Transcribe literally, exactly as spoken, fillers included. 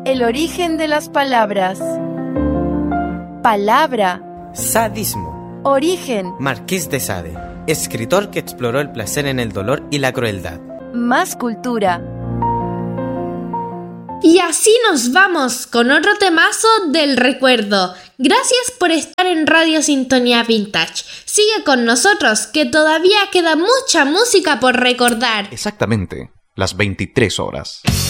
El origen de las palabras. Palabra. Sadismo. Origen. Marqués de Sade, escritor que exploró el placer en el dolor y la crueldad. Más cultura. Y así nos vamos con otro temazo del recuerdo. Gracias por estar en Radio Sintonía Vintage. Sigue con nosotros, que todavía queda mucha música por recordar. Exactamente, las veintitrés horas.